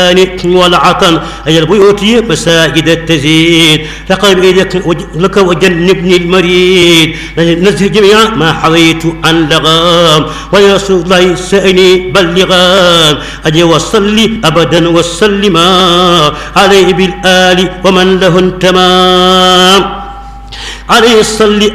والعطن أي البيوت مساجد التزيين تقرب لك وجنبني المريد نزه جميع ما حويت عن لغام ويا رسول الله سأني بلغام أجي وصلي أبدا وسلما عليه بالآل ومن له تمام عليه الصلي